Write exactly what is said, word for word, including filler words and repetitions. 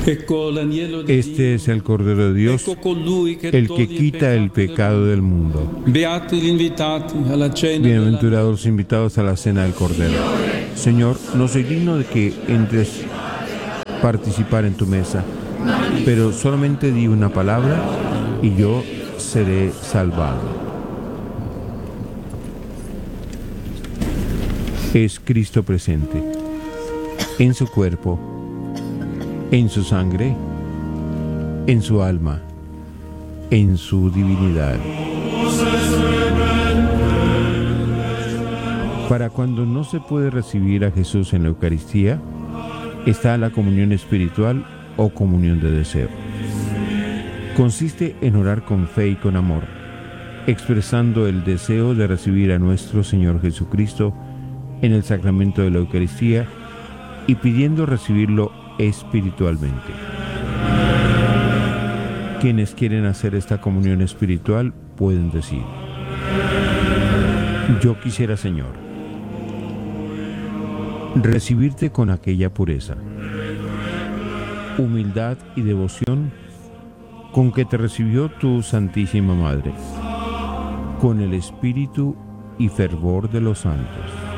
Este es el Cordero de Dios, el que quita el pecado del mundo. Bienaventurados los invitados a la cena del Cordero. Señor, no soy digno de que entres a participar en tu mesa, pero solamente di una palabra y yo seré salvado. Es Cristo presente, en su cuerpo, en su sangre, en su alma, en su divinidad. Para cuando no se puede recibir a Jesús en la Eucaristía, está la comunión espiritual o comunión de deseo. Consiste en orar con fe y con amor, expresando el deseo de recibir a nuestro Señor Jesucristo en el sacramento de la Eucaristía y pidiendo recibirlo espiritualmente. Quienes quieren hacer esta comunión espiritual pueden decir: yo quisiera, Señor, recibirte con aquella pureza, humildad y devoción con que te recibió tu Santísima Madre, con el espíritu y fervor de los santos.